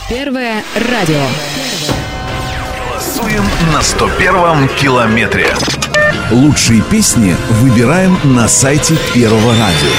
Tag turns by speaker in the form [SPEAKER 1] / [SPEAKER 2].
[SPEAKER 1] Первое радио.
[SPEAKER 2] Голосуем на 101-м километре.
[SPEAKER 3] Лучшие песни выбираем на сайте Первого радио.